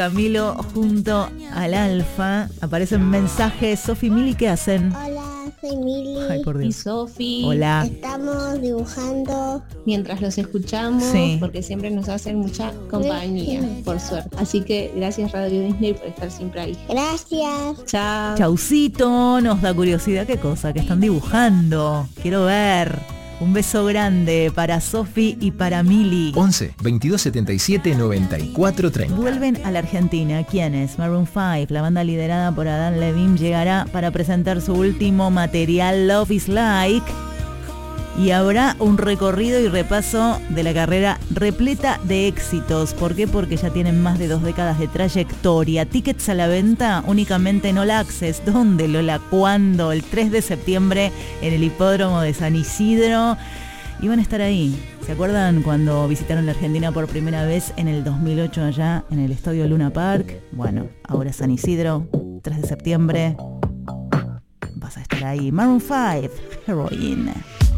Camilo junto al Alfa. Aparecen mensajes. Sofi, Mili, ¿qué hacen? Hola, soy Mili. Ay, por Y Dios. Sofi. Hola. Estamos dibujando. Mientras los escuchamos, Sí. porque siempre nos hacen mucha compañía, por suerte. Así que gracias Radio Disney por estar siempre ahí. Gracias. Chao. Chaucito, nos da curiosidad qué cosa, que están dibujando. Quiero ver. Un beso grande para Sofi y para Mili. 11 22 77 94 30. Vuelven a la Argentina. ¿Quiénes? Maroon 5, la banda liderada por Adam Levine, llegará para presentar su último material, Love is Like. Y habrá un recorrido y repaso de la carrera repleta de éxitos. ¿Por qué? Porque ya tienen más de 2 décadas de trayectoria. Tickets a la venta únicamente en All Access. ¿Dónde, Lola? ¿Cuándo? El 3 de septiembre en el hipódromo de San Isidro. Y van a estar ahí. ¿Se acuerdan cuando visitaron la Argentina por primera vez en el 2008 allá en el Estadio Luna Park? Bueno, ahora San Isidro, 3 de septiembre. Vas a estar ahí. Maroon 5, Heroin.